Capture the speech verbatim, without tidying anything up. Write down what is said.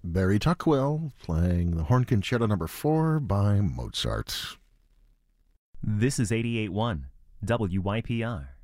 Barry Tuckwell playing the Horn Concerto number four by Mozart. This is eighty-eight point one W Y P R.